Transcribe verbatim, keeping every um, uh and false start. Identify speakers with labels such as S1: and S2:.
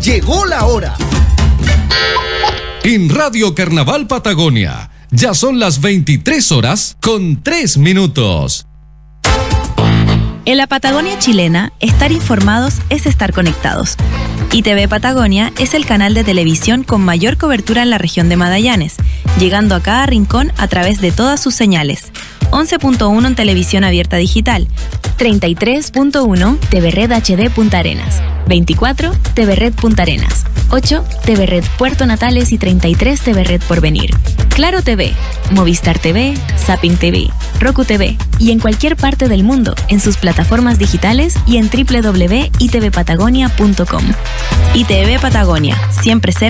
S1: llegó la hora.
S2: En Radio Carnaval Patagonia, ya son las veintitrés horas con tres minutos.
S3: En la Patagonia chilena, estar informados es estar conectados. I T V Patagonia es el canal de televisión con mayor cobertura en la región de Magallanes, llegando a cada rincón a través de todas sus señales. once punto uno en televisión abierta digital, treinta y tres punto uno T V Red H D Punta Arenas, veinticuatro T V Red Punta Arenas, ocho T V Red Puerto Natales y treinta y tres T V Red Porvenir. Claro T V, Movistar T V, Zapping T V, Roku T V y en cualquier parte del mundo en sus plataformas digitales y en doble u doble u doble u punto i t v patagonia punto com. I T V Patagonia, siempre cerca.